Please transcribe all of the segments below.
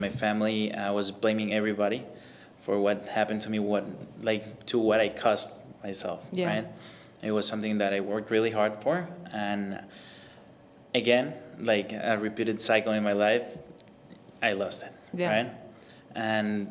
My family, I was blaming everybody for what happened to me, to what I caused myself, Yeah. right? It was something that I worked really hard for, and again, like a repeated cycle in my life, I lost it, Yeah. right? And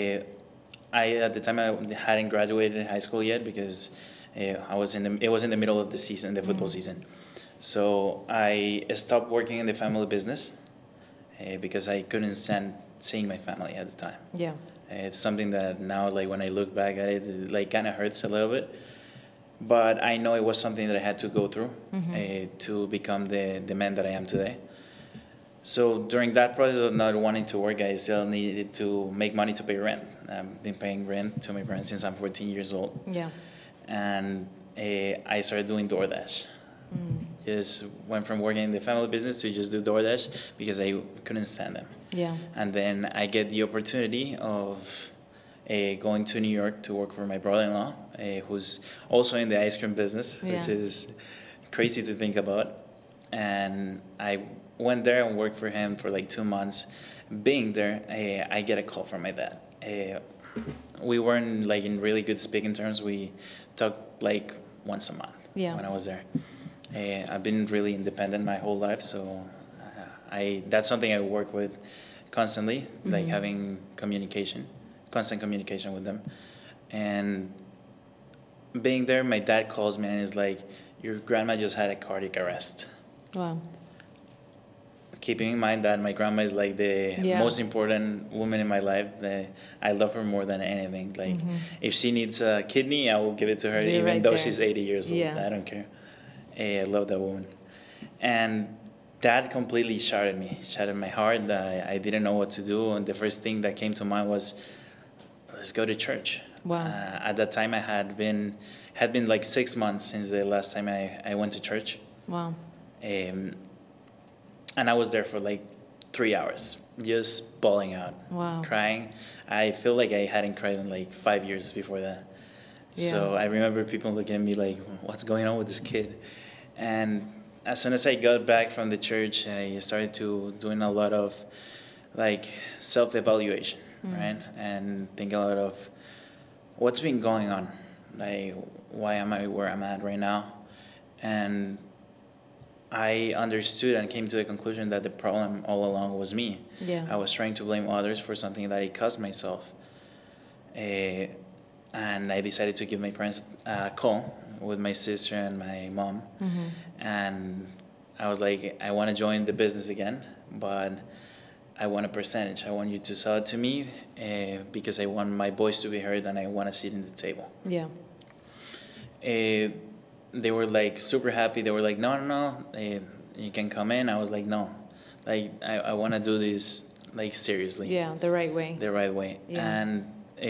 I at the time I hadn't graduated high school yet because it was in the middle of the season, the football season. So I stopped working in the family business because I couldn't stand seeing my family at the time. Yeah. It's something that now, like when I look back at it, it like kind of hurts a little bit. But I know it was something that I had to go through to become the man that I am today. So during that process of not wanting to work, I still needed to make money to pay rent. I've been paying rent to my parents since I'm 14 years old. Yeah. And I started doing DoorDash. Just went from working in the family business to just do DoorDash because I couldn't stand them. Yeah. And then I get the opportunity of going to New York to work for my brother-in-law, who's also in the ice cream business, Yeah. which is crazy to think about. And I went there and worked for him for like 2 months. Being there, I get a call from my dad. We weren't like in really good speaking terms. We talked like once a month Yeah. when I was there. I've been really independent my whole life, so I that's something I work with constantly, like having constant communication with them. And being there, my dad calls me and is like, "Your grandma just had a cardiac arrest." Wow. Keeping in mind that my grandma is like the Yeah. most important woman in my life. I love her more than anything. Like, if she needs a kidney, I will give it to her, You're even right though there. she's 80 years old. Yeah. I don't care. I love that woman. And that completely shattered my heart. I didn't know what to do. And the first thing that came to mind was, let's go to church. Wow. At that time, I had been like 6 months since the last time I went to church. Wow. Um, and I was there for like 3 hours, just bawling out, Wow. crying. I feel like I hadn't cried in like 5 years before that. So Yeah. I remember people looking at me like, what's going on with this kid? And as soon as I got back from the church, I started to doing a lot of like self-evaluation, right? And thinking a lot of what's been going on, like why am I where I'm at right now? And I understood and came to the conclusion that the problem all along was me. Yeah. I was trying to blame others for something that I caused myself. And I decided to give my parents a call with my sister and my mom. And I was like, I want to join the business again, but I want a percentage. I want you to sell it to me because I want my voice to be heard and I want a seat in the table. Yeah. They were like super happy. They were like, no, no, no, you can come in. I was like, no, like I want to do this like seriously. Yeah. The right way. The right way. Yeah. And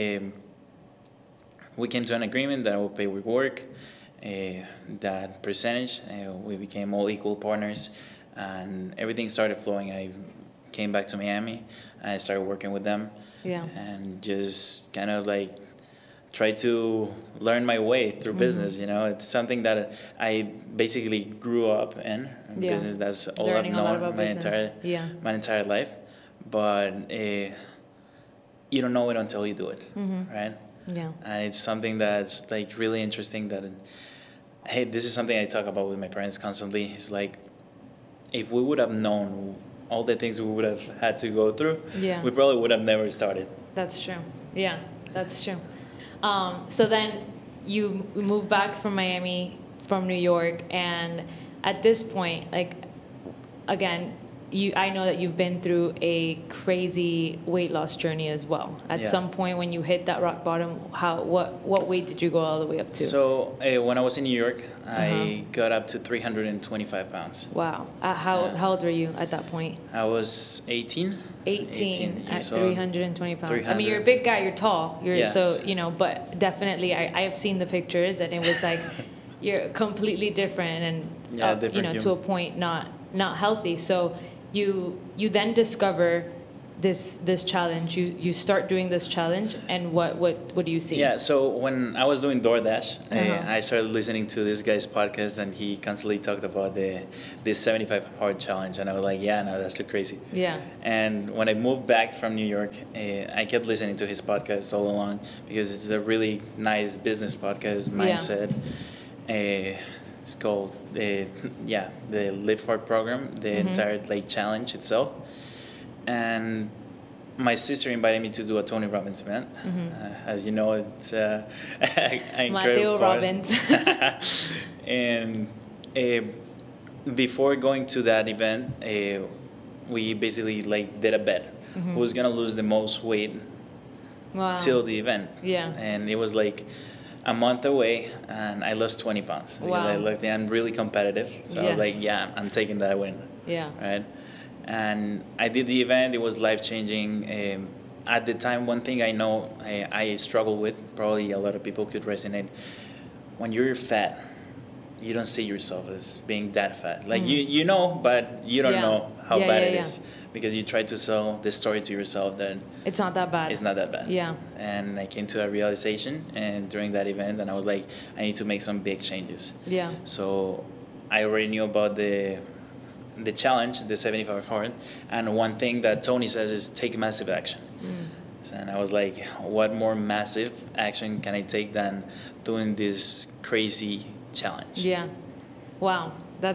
we came to an agreement that I would pay with work, that percentage. We became all equal partners, and everything started flowing. I came back to Miami, and I started working with them, Yeah. and just kind of like try to learn my way through business. You know, it's something that I basically grew up in. Yeah. Business, that's all Learning I've a lot known about business. Yeah. my entire life. But you don't know it until you do it, right? Yeah. And it's something that's like really interesting that, hey, this is something I talk about with my parents constantly. It's like, if we would have known all the things we would have had to go through, Yeah. we probably would have never started. That's true. Yeah, that's true. So then you moved back from Miami, from New York, and at this point, like, again, I know that you've been through a crazy weight loss journey as well. At Yeah. some point, when you hit that rock bottom, what weight did you go all the way up to? So when I was in New York, I got up to 325 pounds. Wow. How old were you at that point? I was 18. 18 at years old. 320 pounds. I mean, 300. you're a big guy, you're tall. Yes. So, but definitely I have seen the pictures and it was like you're completely different and, Yeah, different to a point not healthy. So you then discover this challenge? You start doing this challenge, and what do you see? Yeah, so when I was doing DoorDash, I started listening to this guy's podcast, and he constantly talked about this 75 hard challenge, and I was like, yeah, no, that's too crazy. Yeah. And when I moved back from New York, I kept listening to his podcast all along because it's a really nice business podcast, mindset. It's called the Live Hard program, the entire like challenge itself. And my sister invited me to do a Tony Robbins event. As you know, it's an incredible Mateo Robbins. And before going to that event, we basically like did a bet. Who's gonna lose the most weight till the event? Yeah. And it was like a month away, and I lost 20 pounds because I looked. I'm really competitive, so I was like, yeah, I'm taking that win. Yeah. Right. And I did the event. It was life-changing. At the time, one thing I know I struggle with, probably a lot of people could resonate, when you're fat, you don't see yourself as being that fat. Like you know, but you don't know how bad it is, because you try to sell the story to yourself that it's not that bad. It's not that bad. Yeah. And I came to a realization, and during that event, and I was like, I need to make some big changes. Yeah. So I already knew about the challenge, the 75 hard, and one thing that Tony says is take massive action. So, and I was like, what more massive action can I take than doing this crazy challenge? Yeah. Wow.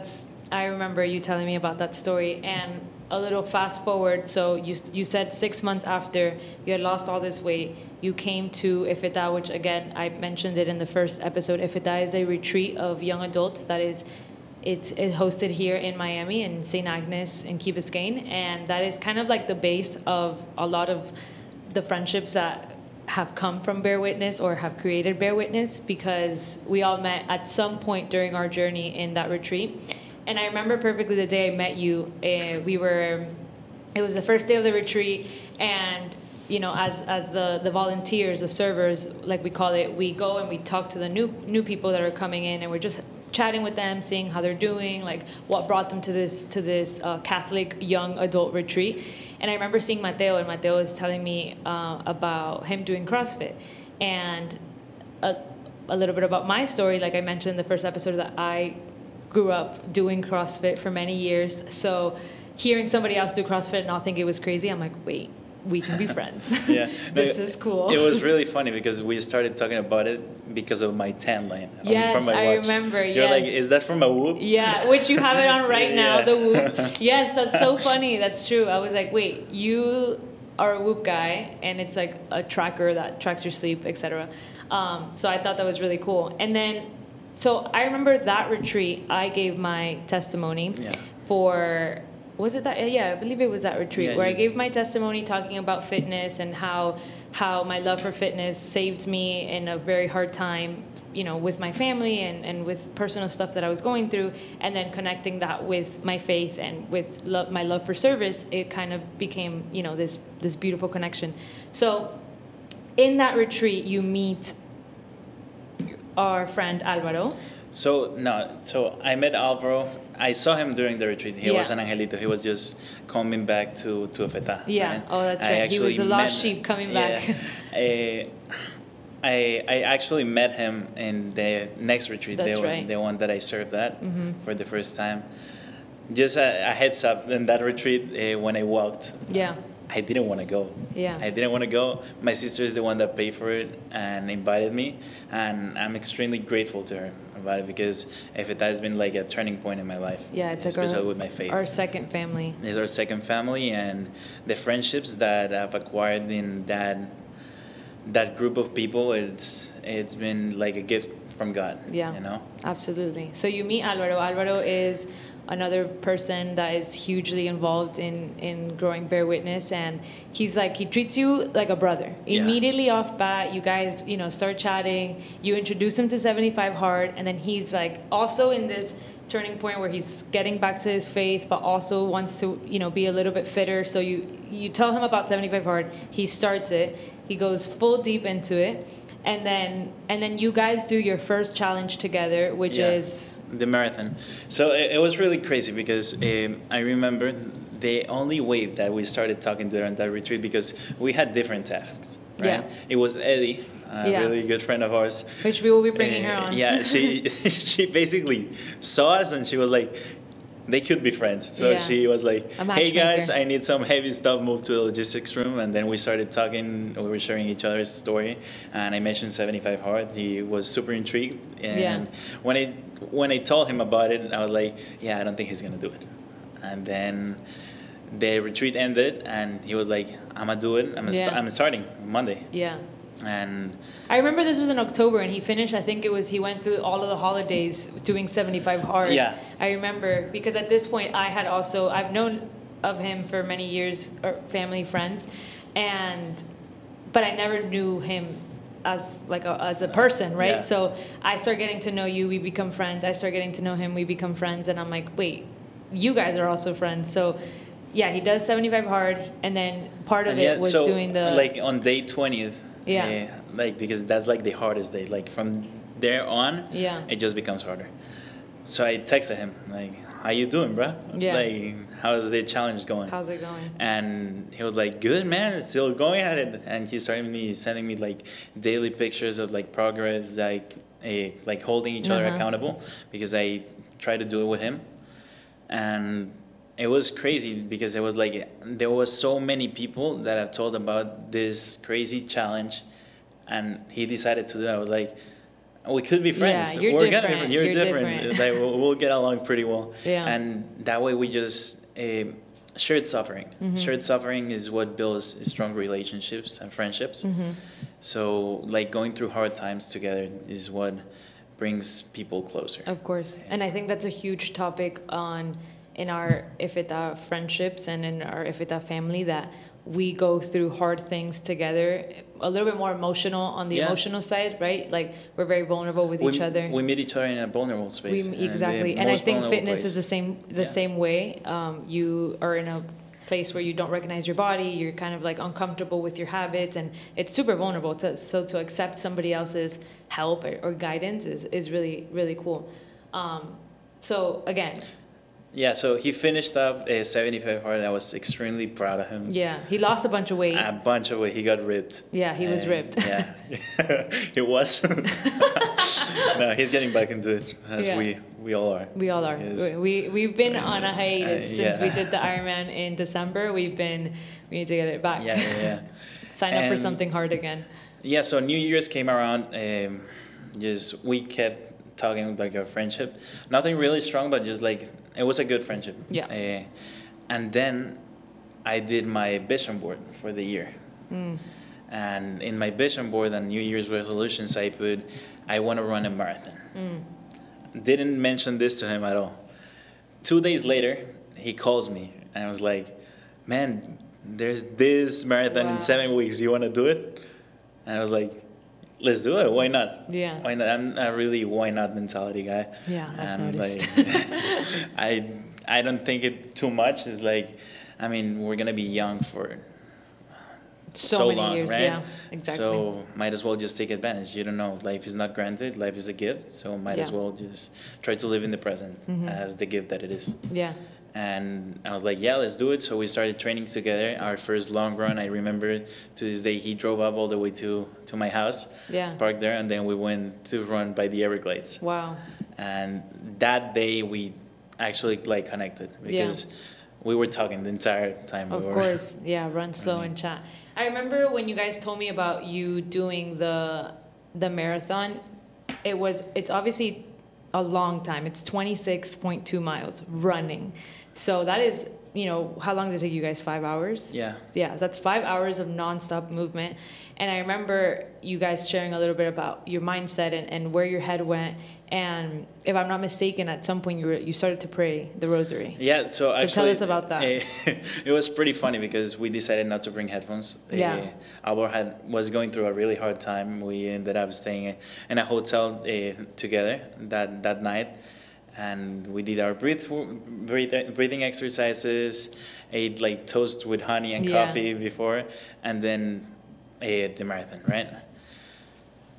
I remember you telling me about that story. And a little fast forward, so you said 6 months after you had lost all this weight, you came to Ifita, which again, I mentioned it in the first episode. Ifita is a retreat of young adults that is it's hosted here in Miami in St. Agnes in Key Biscayne, and that is kind of like the base of a lot of the friendships that have come from Bear Witness or have created Bear Witness, because we all met at some point during our journey in that retreat. And I remember perfectly the day I met you. It was the first day of the retreat, and you know, as the volunteers, the servers, like we call it, we go and we talk to the new people that are coming in, and we're just chatting with them, seeing how they're doing, like what brought them to this Catholic young adult retreat. And I remember seeing Mateo, and Mateo was telling me about him doing CrossFit, and a little bit about my story. Like I mentioned in the first episode, that I grew up doing CrossFit for many years. So hearing somebody else do CrossFit and not think it was crazy, I'm like, wait, we can be friends. Yeah. This is cool. It was really funny because we started talking about it because of my tan line. Yes, from my watch. I remember. You're like, is that from a Whoop? Yeah, which you have it on right now, Yeah. the Whoop. Yes, that's so funny. That's true. I was like, wait, you are a Whoop guy, and it's like a tracker that tracks your sleep, etc. So I thought that was really cool. And then, so I remember that retreat, I gave my testimony for... Was it that? Yeah, I believe it was that retreat where I gave my testimony talking about fitness and how my love for fitness saved me in a very hard time, you know, with my family and with personal stuff that I was going through, and then connecting that with my faith and with my love for service. It kind of became, you know, this beautiful connection. So in that retreat, you meet our friend Alvaro. So I met Alvaro. I saw him during the retreat. He was an angelito. He was just coming back to Ifita. Yeah. Right? Oh, that's right. He was the lost sheep coming back. I actually met him in the next retreat. That's right. The one that I served at for the first time. Just a heads up, in that retreat, when I walked, I didn't want to go. Yeah. I didn't want to go. My sister is the one that paid for it and invited me, and I'm extremely grateful to her about it, because Ifita has been like a turning point in my life. Yeah, it's especially like with my faith. Our second family. It's our second family, and the friendships that I've acquired in that group of people, it's been like a gift from God. Yeah. You know? Absolutely. So you meet Alvaro. Alvaro is another person that is hugely involved in growing Bear Witness, and he treats you like a brother. Immediately off bat, you guys, you know, start chatting, you introduce him to 75 Hard, and then he's like also in this turning point where he's getting back to his faith, but also wants to, you know, be a little bit fitter. So you tell him about 75 Hard, he starts it, he goes full deep into it, and then you guys do your first challenge together, which is the marathon. So it was really crazy because I remember the only way that we started talking during that retreat, because we had different tasks, right? Yeah. It was Eddie, a Yeah. really good friend of ours. Which we will be bringing her on. Yeah, she basically saw us and she was like, they could be friends. So Yeah. she was like, A hey guys, matchmaker. I need some heavy stuff moved to the logistics room. And then we started talking. We were sharing each other's story. And I mentioned 75 Hard. He was super intrigued. And Yeah. when I told him about it, I was like, yeah, I don't think he's going to do it. And then the retreat ended and he was like, I'm going to do it. I'm starting Monday. Yeah. And I remember this was in October, and he finished. I think it was he went through all of the holidays doing 75 hard. Yeah. I remember because at this point I've known of him for many years, or family friends, but I never knew him as as a person, right? Yeah. So I start getting to know you, we become friends. I start getting to know him, we become friends, and I'm like, wait, you guys are also friends. So yeah, he does 75 hard, and then part of And it was so, doing the like on day 20th. Yeah. Like because that's like the hardest day. Like from there on, Yeah. it just becomes harder. So I texted him like, "How you doing, bro? Yeah. Like, how's the challenge going?" How's it going? And he was like, "Good, man. It's still going at it." And he started sending me like daily pictures of like progress, like holding each other Uh-huh. accountable, because I tried to do it with him, and it was crazy because it was like there was so many people that I've told about this crazy challenge, and he decided to do it. I was like, we could be friends. Yeah, you're We're different. gonna be, you're different. different. Like we'll get along pretty well. Yeah. And that way we just shared suffering. Mm-hmm. Shared suffering is what builds strong relationships and friendships. Mm-hmm. So like going through hard times together is what brings people closer. Of course. And I think that's a huge topic in our Ifita friendships and in our Ifita family, that we go through hard things together, a little bit more emotional on the Yeah. emotional side, right? Like we're very vulnerable with each other. We meet each other in a vulnerable space. Exactly. the And I most think vulnerable fitness place. is the Yeah. same way. You are in a place where you don't recognize your body, you're kind of like uncomfortable with your habits, and it's super vulnerable. To accept somebody else's help or guidance is really, really cool. So again, Yeah, so he finished up 75 hard. I was extremely proud of him. yeah, he lost a bunch of weight. A bunch of weight. He got ripped. Yeah, he was And, ripped. Yeah, it was. No, he's getting back into it, as Yeah. we all are. We all are. Yes. We've been on a hiatus since we yeah. did the Ironman in December. We need to get it back. Yeah. Sign up for And- something hard again. Yeah, so New Year's came around. Just we kept talking like our friendship. Nothing really strong, but just like it was a good friendship. Yeah. And then I did my vision board for the year. And in my vision board and New Year's resolutions, I put, I want to run a marathon. Didn't mention this to him at all. 2 days later, he calls me and I was like, man, there's this marathon Wow. in 7 weeks. You want to do it? And I was like, let's do it. Why not? Yeah. Why not? I'm a really why not mentality guy. Yeah, I've And noticed. like, I don't think it too much. It's like, I mean, we're gonna be young for So many long, years, right? yeah, exactly. So might as well just take advantage. You don't know. Life is not granted. Life is a gift. So might as Yeah. well just try to live in the present as the gift that it is. Yeah. And I was like, yeah, let's do it. So we started training together. Our first long run, I remember to this day, he drove up all the way to my house, Yeah. parked there, and then we went to run by the Everglades. Wow. And that day we actually like connected because we were talking the entire time. Of we were, course. Yeah, run slow and chat. I remember when you guys told me about you doing the marathon, it's obviously a long time. It's 26.2 miles running. So that is, how long did it take you guys? 5 hours? Yeah. Yeah, so that's 5 hours of nonstop movement. And I remember you guys sharing a little bit about your mindset and where your head went. And if I'm not mistaken, at some point you started to pray the rosary. Yeah, so actually, tell us about that. It was pretty funny because we decided not to bring headphones. Yeah. Albert was going through a really hard time. We ended up staying in a hotel together that night, and we did our breathing exercises, ate like toast with honey and Yeah. coffee before, and then the marathon, right?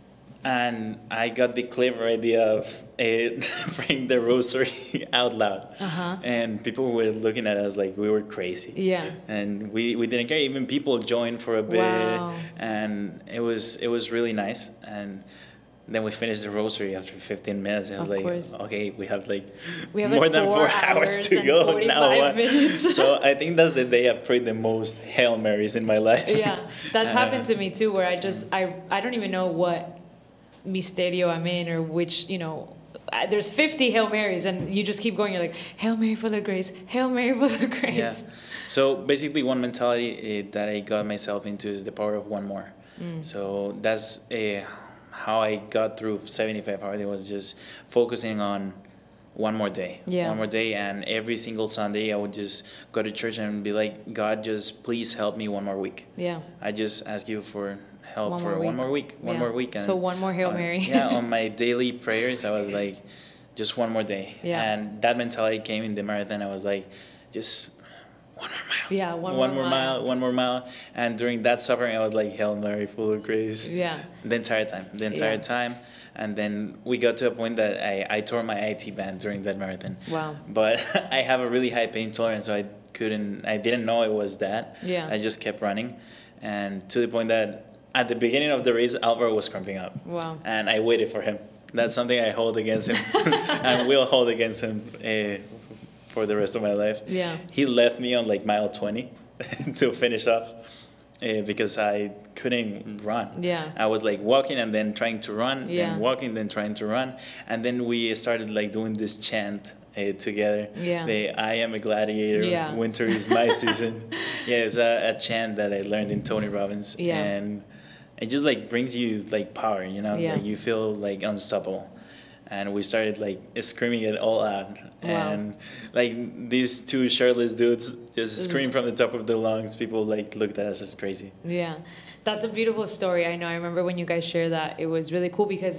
And I got the clever idea of praying the rosary out loud. Uh-huh. And people were looking at us like we were crazy. Yeah. And we didn't care. Even people joined for a bit. Wow. And it was really nice. And then we finished the rosary after 15 minutes. I was Of like, course. okay, we have like We have more like than 4 hours hours to and go. 45 minutes. So I think that's the day I prayed the most Hail Marys in my life. Yeah, that's happened to me too, where I don't even know what misterio I'm in or which, there's 50 Hail Marys and you just keep going. You're like, Hail Mary full of grace, Hail Mary full of grace. Yeah. So basically, one mentality that I got myself into is the power of one more. So that's how I got through 75 hours. It was just focusing on one more day. Yeah. One more day. And every single Sunday, I would just go to church and be like, God, just please help me one more week. Yeah. I just ask you for help One for more one more week. One Yeah. more week. And So one more Hail on- Mary. Yeah, on my daily prayers, I was like, just one more day. Yeah. And that mentality came in the marathon. I was like, just one more mile. Yeah, one One more more mile. mile. One more mile. And during that suffering, I was like, Hail Mary, full of grace. Yeah. The entire time. The entire Yeah. time. And then we got to a point that I tore my IT band during that marathon. Wow. But I have a really high pain tolerance, so I didn't know it was that. Yeah. I just kept running. And to the point that at the beginning of the race, Alvaro was cramping up. Wow. And I waited for him. That's something I hold against him. And will hold against him for the rest of my life. Yeah. He left me on like mile 20 to finish off because I couldn't run. Yeah. I was like walking and then trying to run, Yeah. then walking, then trying to run. And then we started like doing this chant together. Yeah. The I am a gladiator, Yeah. winter is my season. Yeah, it's a chant that I learned in Tony Robbins. Yeah. And it just like brings you like power, Yeah. like you feel like unstoppable. And we started like screaming it all out. Wow. And like these two shirtless dudes just scream from the top of their lungs. People like looked at us as crazy. Yeah, that's a beautiful story. I know. I remember when you guys shared that. It was really cool because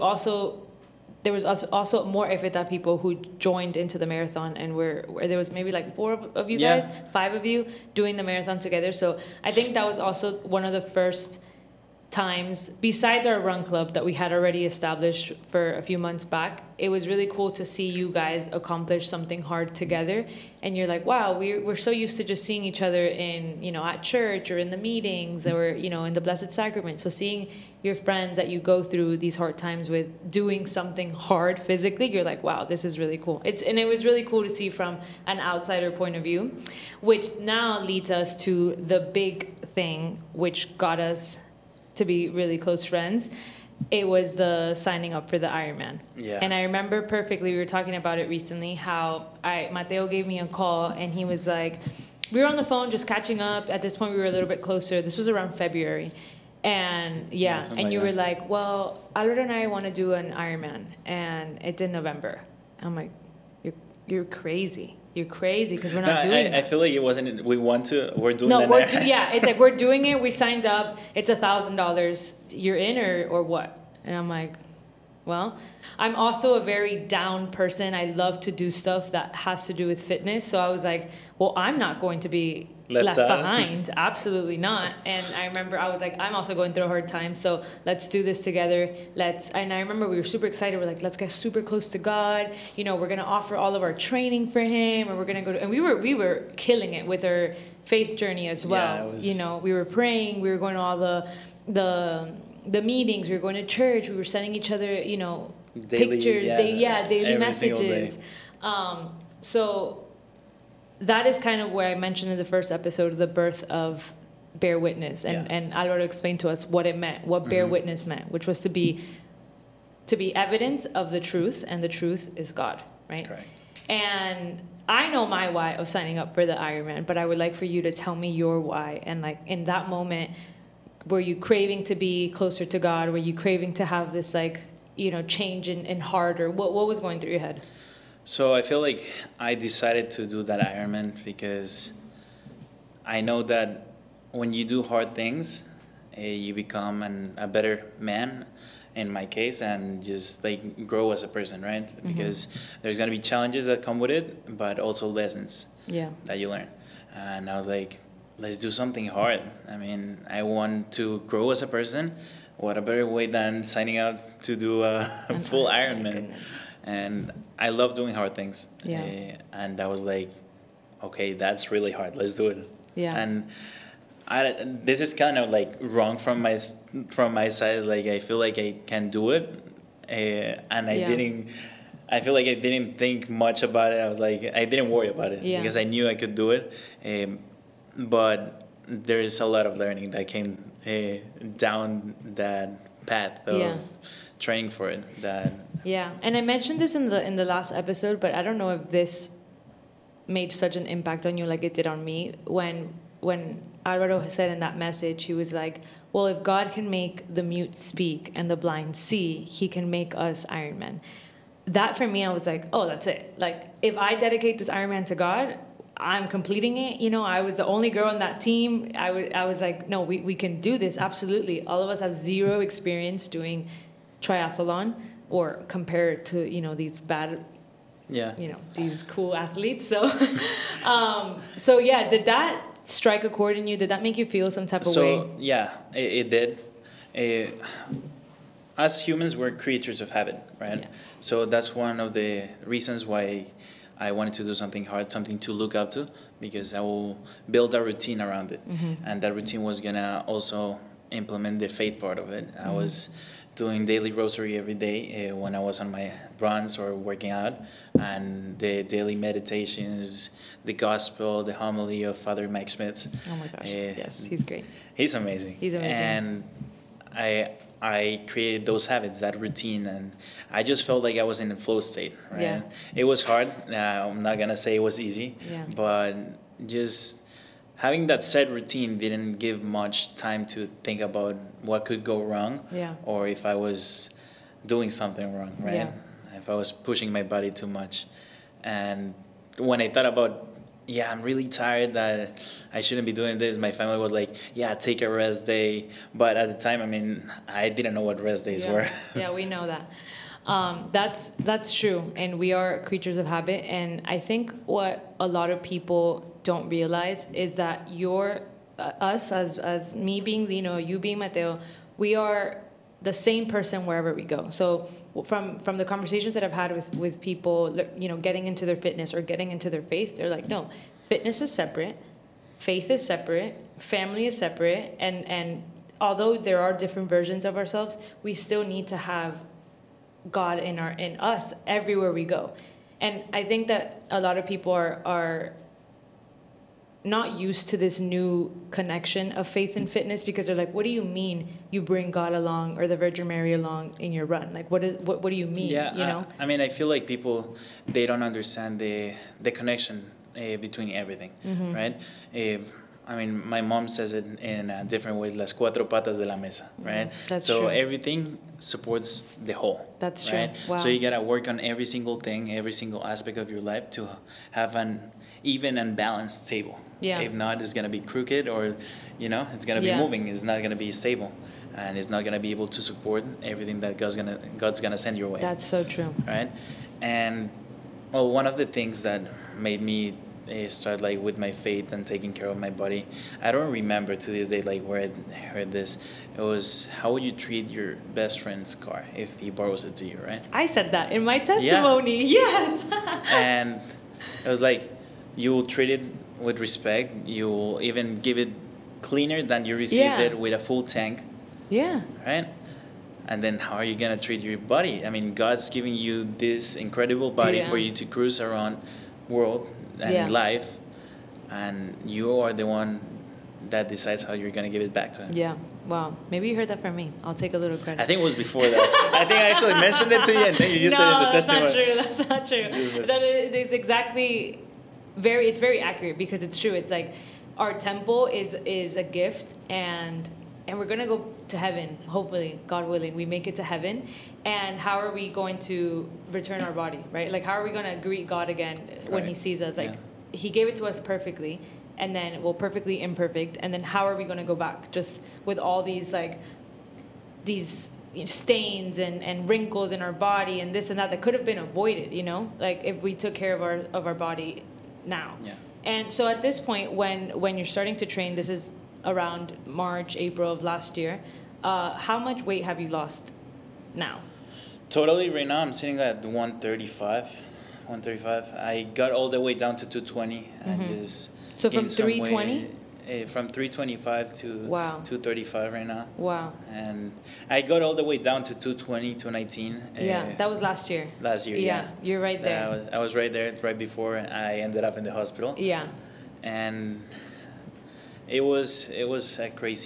there was also more Ifita people who joined into the marathon, and where there was maybe like 4 of you Yeah. guys, 5 of you doing the marathon together. So I think that was also one of the first times, besides our run club that we had already established for a few months back, it was really cool to see you guys accomplish something hard together. And you're like, wow, we're so used to just seeing each other in, at church or in the meetings or, in the Blessed Sacrament. So seeing your friends that you go through these hard times with doing something hard physically, you're like, wow, this is really cool. And it was really cool to see from an outsider point of view, which now leads us to the big thing, which got us to be really close friends. It was the signing up for the Ironman. Yeah. And I remember perfectly, we were talking about it recently, how Mateo gave me a call and he was like, we were on the phone just catching up. At this point, we were a little bit closer. This was around February. And something and like you that. were like, well, Albert and I want to do an Ironman. And it's in November. I'm like, you're crazy. You're crazy because we're not doing I that. feel like it wasn't. We're doing No, that. yeah, it's like we're doing it. We signed up. It's $1,000. You're in or what? And I'm like, well, I'm also a very down person. I love to do stuff that has to do with fitness. So I was like, well, I'm not going to be left out. behind. Absolutely not. And I remember I was like, I'm also going through a hard time. So let's do this together. And I remember we were super excited. We're like, let's get super close to God. We're going to offer all of our training for him. And we're going to go and we were killing it with our faith journey as well. Yeah, We were praying. We were going to all the meetings. We were going to church. We were sending each other, Daily, pictures. Daily every single day. messages. So that is kind of where I mentioned in the first episode the birth of Bear Witness, and Alvaro explained to us what it meant, what Bear Witness meant, which was to be evidence of the truth, and the truth is God, right? Correct. And I know my why of signing up for the Ironman, but I would like for you to tell me your why, and like in that moment, were you craving to be closer to God? Were you craving to have this change in heart, or what was going through your head? So I feel like I decided to do that Ironman because I know that when you do hard things, you become a better man, in my case, and just like grow as a person, right? Because there's gonna be challenges that come with it, but also lessons that you learn. And I was like, let's do something hard. I mean, I want to grow as a person, what a better way than signing up to do a full my Ironman? goodness. And I love doing hard things. Yeah. And I was like, okay, that's really hard. Let's do it. Yeah. And this is kind of like wrong from my side. Like I feel like I can do it, and I didn't. I feel like I didn't think much about it. I was like, I didn't worry about it because I knew I could do it. But there is a lot of learning that came down that path of training for it. Yeah, and I mentioned this in the last episode, but I don't know if this made such an impact on you like it did on me. When Alvaro said in that message, he was like, well, if God can make the mute speak and the blind see, he can make us Ironman. That for me, I was like, oh, that's it. Like, if I dedicate this Ironman to God, I'm completing it. You know, I was the only girl on that team. I was like, no, we can do this. Absolutely. All of us have zero experience doing triathlon or compared to, you know, these bad, you know, these cool athletes. So, so yeah, did that strike a chord in you? Did that make you feel some type of way? So, yeah, it did. As humans, we're creatures of habit, right? Yeah. So that's one of the reasons why I wanted to do something hard, something to look up to, because I will build a routine around it. Mm-hmm. And that routine was going to also implement the faith part of it. Mm-hmm. I was doing daily rosary every day when I was on my runs or working out, and the daily meditations, the gospel, the homily of Father Mike Schmitz. Oh my gosh, yes, he's great. He's amazing. He's amazing. And I created those habits, that routine, and I just felt like I was in a flow state, right? Yeah. It was hard. I'm not going to say it was easy, but just having that set routine didn't give much time to think about what could go wrong or if I was doing something wrong, right? Yeah. If I was pushing my body too much. And when I thought about, I'm really tired that I shouldn't be doing this, my family was like, take a rest day. But at the time, I mean, I didn't know what rest days were. Yeah, we know that. That's true. And we are creatures of habit. And I think what a lot of people don't realize is that us as me being Lino, you being Mateo, we are the same person wherever we go. So from the conversations that I've had with people, you know, getting into their fitness or getting into their faith, they're like, no, fitness is separate, faith is separate, family is separate, and although there are different versions of ourselves, we still need to have God in us everywhere we go. And I think that a lot of people are not used to this new connection of faith and fitness, because they're like, what do you mean you bring God along or the Virgin Mary along in your run? Like, what do you mean? Yeah, you know? I mean, I feel like people, they don't understand the connection between everything, mm-hmm. right? I mean, my mom says it in a different way, las cuatro patas de la mesa, right? That's so true. Everything supports the whole. That's right? true. Wow. So you got to work on every single thing, every single aspect of your life to have an even and balanced table. Yeah. If not, it's going to be crooked, or, you know, it's going to be moving. It's not going to be stable. And it's not going to be able to support everything that God's going to send your way. That's so true. Right? And, well, one of the things that made me start like with my faith and taking care of my body, I don't remember to this day like where I heard this. It was, how would you treat your best friend's car if he borrows it to you, right? I said that in my testimony. Yes. And it was like, you will treat it with respect. You will even give it cleaner than you received it with a full tank. Yeah. Right? And then how are you going to treat your body? I mean, God's giving you this incredible body for you to cruise around world and life, and you are the one that decides how you're going to give it back to him. Yeah. Wow. Maybe you heard that from me. I'll take a little credit. I think it was before that. I think I actually mentioned it to you, and then you used it in the testimony. That's not true. It's exactly it's very accurate, because it's true. It's like our temple is a gift, and we're going to go to heaven, hopefully, God willing, we make it to heaven. And how are we going to return our body, right? Like, how are we going to greet God again when he sees us? Like, he gave it to us perfectly, and then, perfectly imperfect. And then how are we going to go back just with all these, like, these stains and wrinkles in our body and this and that could have been avoided, you know? Like, if we took care of our body now. Yeah. And so at this point, when you're starting to train, this is around March, April of last year, How much weight have you lost now? Totally, right now I'm sitting at 135. 135. I got all the way down to 220 and just So from gained some weight. 320? From 325 to Wow. 235 right now. Wow. And I got all the way down to 220, 219. Yeah, that was last year. Last year, Yeah, yeah. you're right there. I was right there right before I ended up in the hospital. Yeah. And it was a crazy